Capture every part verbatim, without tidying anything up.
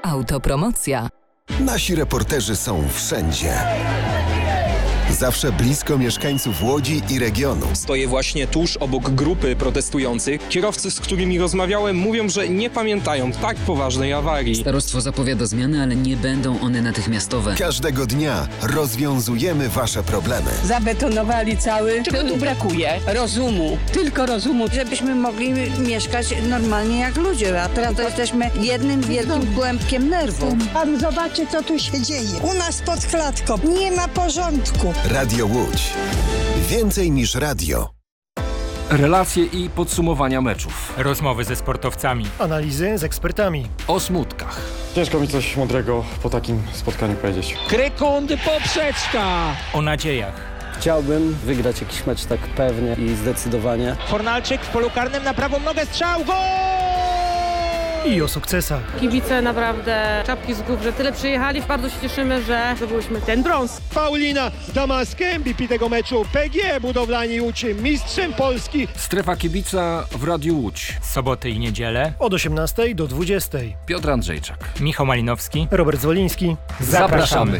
Autopromocja. Nasi reporterzy są wszędzie. Zawsze blisko mieszkańców Łodzi i regionu. Stoję właśnie tuż obok grupy protestujących. Kierowcy, z którymi rozmawiałem, mówią, że nie pamiętają tak poważnej awarii. Starostwo zapowiada zmiany, ale nie będą one natychmiastowe. Każdego dnia rozwiązujemy wasze problemy. Zabetonowali cały. Czego tu brakuje? Rozumu. Tylko rozumu. Żebyśmy mogli mieszkać normalnie jak ludzie, a teraz to jesteśmy jednym wielkim kłębkiem nerwów. Pan zobaczy, co tu się dzieje. U nas pod klatką nie ma porządku. Radio Łódź. Więcej niż radio. Relacje i podsumowania meczów. Rozmowy ze sportowcami. Analizy z ekspertami. O smutkach. Ciężko mi coś mądrego po takim spotkaniu powiedzieć. Krykundy poprzeczka. O nadziejach. Chciałbym wygrać jakiś mecz tak pewnie i zdecydowanie. Fornalczyk w polu karnym na prawą nogę, strzał, gol! I o sukcesach. Kibice naprawdę czapki z głów, że tyle przyjechali. Bardzo się cieszymy, że zdobyliśmy ten brąz. Paulina Damaska, M V P tego meczu. P G Budowlani Łódź, mistrzem Polski. Strefa kibica w Radiu Łódź. Soboty i niedzielę. Od osiemnastej do dwudziestej. Piotr Andrzejczak. Michał Malinowski. Robert Zwoliński. Zapraszamy.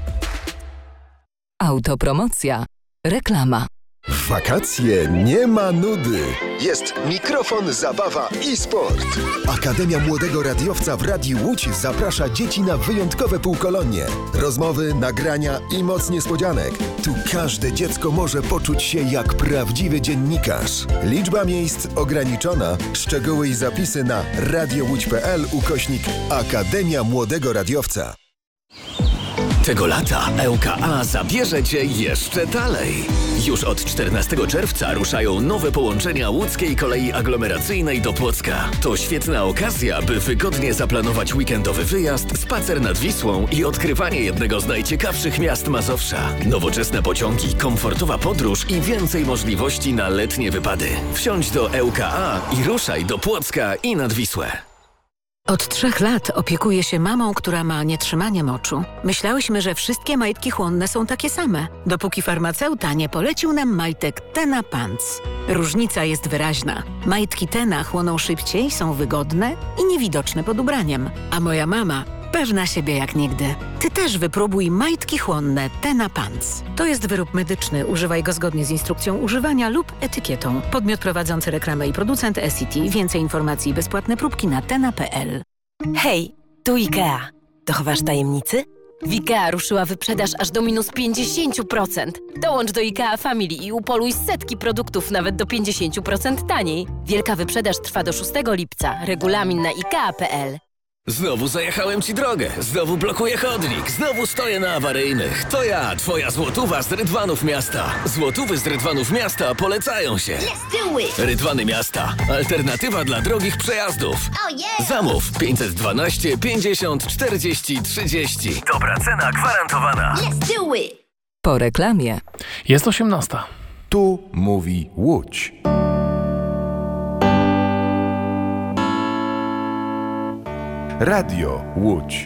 Autopromocja. Reklama. W wakacje nie ma nudy. Jest mikrofon, zabawa i sport. Akademia Młodego Radiowca w Radiu Łódź zaprasza dzieci na wyjątkowe półkolonie. Rozmowy, nagrania i moc niespodzianek. Tu każde dziecko może poczuć się jak prawdziwy dziennikarz. Liczba miejsc ograniczona. Szczegóły i zapisy na radiowódź.pl ukośnik Akademia Młodego Radiowca. Tego lata E U K A zabierze Cię jeszcze dalej. Już od czternastego czerwca ruszają nowe połączenia łódzkiej kolei aglomeracyjnej do Płocka. To świetna okazja, by wygodnie zaplanować weekendowy wyjazd, spacer nad Wisłą i odkrywanie jednego z najciekawszych miast Mazowsza. Nowoczesne pociągi, komfortowa podróż i więcej możliwości na letnie wypady. Wsiądź do E U K A i ruszaj do Płocka i nad Wisłę. Od trzech lat opiekuję się mamą, która ma nietrzymanie moczu. Myślałyśmy, że wszystkie majtki chłonne są takie same, dopóki farmaceuta nie polecił nam majtek Tena Pants. Różnica jest wyraźna. Majtki Tena chłoną szybciej, są wygodne i niewidoczne pod ubraniem. A moja mama pewna siebie jak nigdy. Ty też wypróbuj majtki chłonne Tena Pants. To jest wyrób medyczny. Używaj go zgodnie z instrukcją używania lub etykietą. Podmiot prowadzący reklamę i producent S C T. Więcej informacji i bezpłatne próbki na tena kropka p l. Hej, tu IKEA. Dochowasz tajemnicy? W IKEA ruszyła wyprzedaż aż do minus pięćdziesiąt procent. Dołącz do IKEA Family i upoluj setki produktów nawet do pięćdziesiąt procent taniej. Wielka wyprzedaż trwa do szóstego lipca. Regulamin na ikea kropka p l. Znowu zajechałem Ci drogę, znowu blokuję chodnik, znowu stoję na awaryjnych. To ja, Twoja złotówa z Rydwanów Miasta. Złotówy z Rydwanów Miasta polecają się. Let's do it! Rydwany Miasta. Alternatywa dla drogich przejazdów. Oh yeah! Zamów pięćset dwanaście pięćdziesiąt czterdzieści trzydzieści. Dobra cena gwarantowana. Let's do it! Po reklamie. Jest osiemnasta. Tu mówi Łódź. Radio Łódź.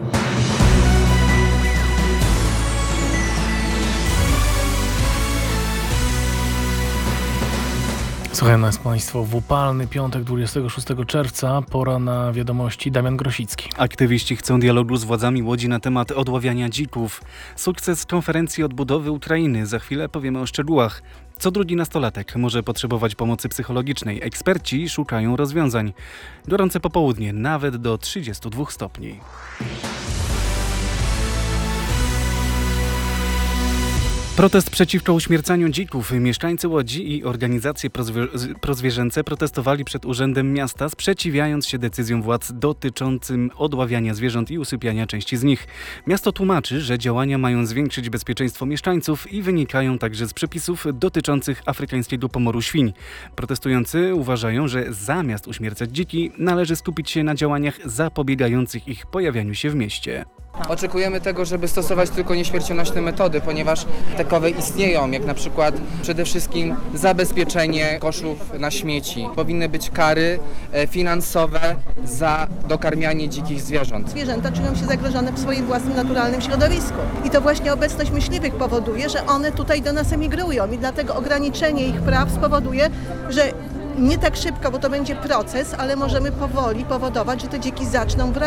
Słuchajmy nas Państwo w upalny piątek dwudziestego szóstego czerwca. Pora na wiadomości. Damian Grosicki. Aktywiści chcą dialogu z władzami Łodzi na temat odławiania dzików. Sukces konferencji odbudowy Ukrainy. Za chwilę powiemy o szczegółach. Co drugi nastolatek może potrzebować pomocy psychologicznej. Eksperci szukają rozwiązań. Gorące popołudnie, nawet do trzydziestu dwóch stopni. Protest przeciwko uśmiercaniu dzików. Mieszkańcy Łodzi i organizacje prozwie- prozwierzęce protestowali przed Urzędem Miasta, sprzeciwiając się decyzjom władz dotyczącym odławiania zwierząt i usypiania części z nich. Miasto tłumaczy, że działania mają zwiększyć bezpieczeństwo mieszkańców i wynikają także z przepisów dotyczących afrykańskiego pomoru świń. Protestujący uważają, że zamiast uśmiercać dziki, należy skupić się na działaniach zapobiegających ich pojawianiu się w mieście. Oczekujemy tego, żeby stosować tylko nieśmiercionośne metody, ponieważ takowe istnieją, jak na przykład przede wszystkim zabezpieczenie koszów na śmieci. Powinny być kary finansowe za dokarmianie dzikich zwierząt. Zwierzęta czują się zagrożone w swoim własnym naturalnym środowisku. I to właśnie obecność myśliwych powoduje, że one tutaj do nas emigrują i dlatego ograniczenie ich praw spowoduje, że nie tak szybko, bo to będzie proces, ale możemy powoli powodować, że te dziki zaczną wracać.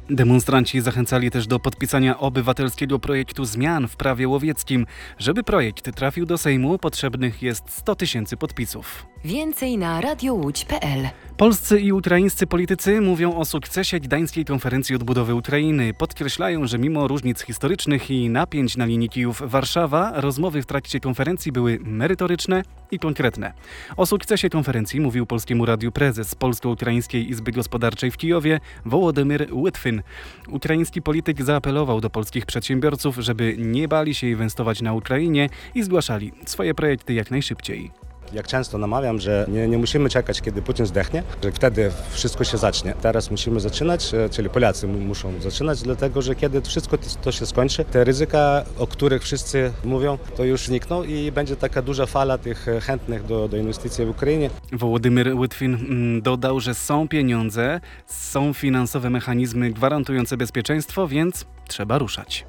Demonstranci zachęcali też do podpisania obywatelskiego projektu zmian w prawie łowieckim. Żeby projekt trafił do Sejmu, potrzebnych jest sto tysięcy podpisów. Więcej na radiowódź kropka p l. Polscy i ukraińscy politycy mówią o sukcesie Gdańskiej Konferencji Odbudowy Ukrainy. Podkreślają, że mimo różnic historycznych i napięć na linii Kijów-Warszawa, rozmowy w trakcie konferencji były merytoryczne i konkretne. O sukcesie konferencji mówił Polskiemu Radiu prezes Polsko-Ukraińskiej Izby Gospodarczej w Kijowie Wołodymyr Łitwin. Ukraiński polityk zaapelował do polskich przedsiębiorców, żeby nie bali się inwestować na Ukrainie i zgłaszali swoje projekty jak najszybciej. Jak często namawiam, że nie, nie musimy czekać, kiedy Putin zdechnie, że wtedy wszystko się zacznie. Teraz musimy zaczynać, czyli Polacy muszą zaczynać, dlatego że kiedy wszystko to się skończy, te ryzyka, o których wszyscy mówią, to już znikną i będzie taka duża fala tych chętnych do, do inwestycji w Ukrainie. Wołodymyr Łitwin dodał, że są pieniądze, są finansowe mechanizmy gwarantujące bezpieczeństwo, więc trzeba ruszać.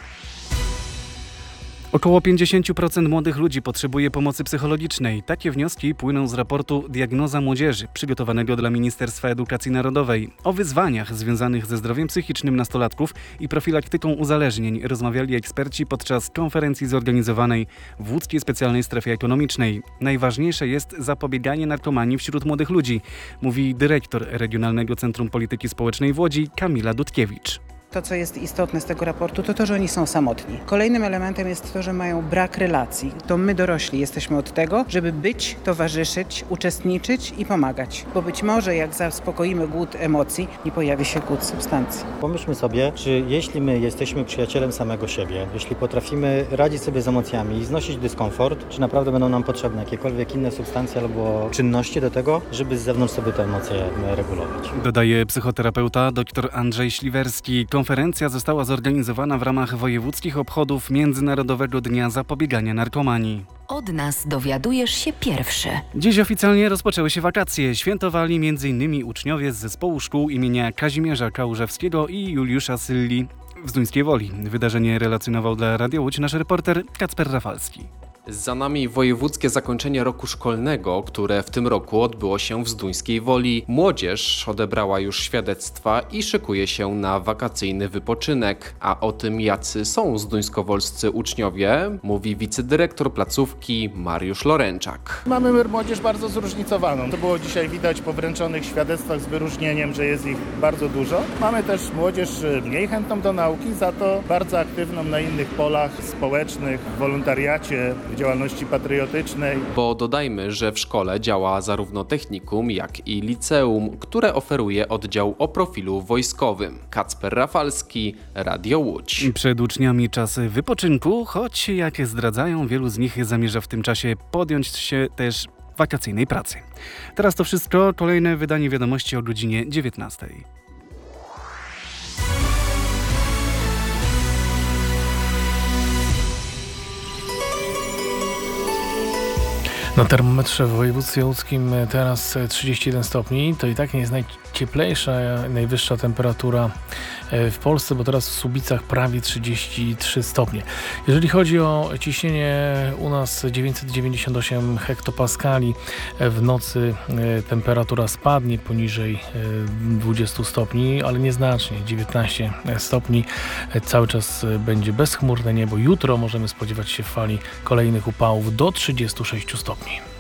Około pięćdziesiąt procent młodych ludzi potrzebuje pomocy psychologicznej. Takie wnioski płyną z raportu Diagnoza Młodzieży, przygotowanego dla Ministerstwa Edukacji Narodowej. O wyzwaniach związanych ze zdrowiem psychicznym nastolatków i profilaktyką uzależnień rozmawiali eksperci podczas konferencji zorganizowanej w Łódzkiej Specjalnej Strefie Ekonomicznej. Najważniejsze jest zapobieganie narkomanii wśród młodych ludzi, mówi dyrektor Regionalnego Centrum Polityki Społecznej w Łodzi Kamila Dudkiewicz. To, co jest istotne z tego raportu, to to, że oni są samotni. Kolejnym elementem jest to, że mają brak relacji. To my dorośli jesteśmy od tego, żeby być, towarzyszyć, uczestniczyć i pomagać. Bo być może jak zaspokoimy głód emocji, nie pojawi się głód substancji. Pomyślmy sobie, czy jeśli my jesteśmy przyjacielem samego siebie, jeśli potrafimy radzić sobie z emocjami i znosić dyskomfort, czy naprawdę będą nam potrzebne jakiekolwiek inne substancje albo czynności do tego, żeby z zewnątrz sobie te emocje regulować. Dodaje psychoterapeuta dr Andrzej Śliwerski. Konferencja została zorganizowana w ramach wojewódzkich obchodów Międzynarodowego Dnia Zapobiegania Narkomanii. Od nas dowiadujesz się pierwszy. Dziś oficjalnie rozpoczęły się wakacje. Świętowali między innymi uczniowie z zespołu szkół imienia Kazimierza Kałużewskiego i Juliusza Sylli w Zduńskiej Woli. Wydarzenie relacjonował dla Radia Łódź nasz reporter Kacper Rafalski. Za nami wojewódzkie zakończenie roku szkolnego, które w tym roku odbyło się w Zduńskiej Woli. Młodzież odebrała już świadectwa i szykuje się na wakacyjny wypoczynek. A o tym, jacy są zduńskowolscy uczniowie, mówi wicedyrektor placówki Mariusz Loręczak. Mamy młodzież bardzo zróżnicowaną. To było dzisiaj widać po wręczonych świadectwach z wyróżnieniem, że jest ich bardzo dużo. Mamy też młodzież mniej chętną do nauki, za to bardzo aktywną na innych polach społecznych, w wolontariacie, w działalności patriotycznej. Bo dodajmy, że w szkole działa zarówno technikum, jak i liceum, które oferuje oddział o profilu wojskowym. Kacper Rafalski, Radio Łódź. Przed uczniami czas wypoczynku, choć jak zdradzają, wielu z nich zamierza w tym czasie podjąć się też wakacyjnej pracy. Teraz to wszystko, kolejne wydanie wiadomości o godzinie dziewiętnastej. Na termometrze w województwie łódzkim teraz trzydzieści jeden stopni. To i tak nie jest najcieplejsza, najwyższa temperatura w Polsce, bo teraz w Słubicach prawie trzydzieści trzy stopnie. Jeżeli chodzi o ciśnienie, u nas dziewięćset dziewięćdziesiąt osiem hektopaskali. W nocy temperatura spadnie poniżej dwudziestu stopni, ale nieznacznie, dziewiętnaście stopni. Cały czas będzie bezchmurne niebo. Jutro możemy spodziewać się fali kolejnych upałów do trzydziestu sześciu stopni.